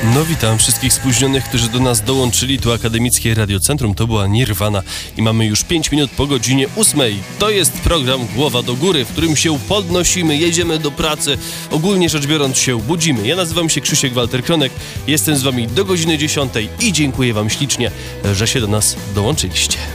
No witam wszystkich spóźnionych, którzy do nas dołączyli. Tu Akademickie Radiocentrum, to była Nirvana i mamy już 5 minut po godzinie 8. To jest program Głowa do Góry, w którym się podnosimy, jedziemy do pracy, ogólnie rzecz biorąc się budzimy. Ja nazywam się Krzysiek Walter-Kronek, jestem z wami do godziny 10 i dziękuję wam ślicznie, że się do nas dołączyliście.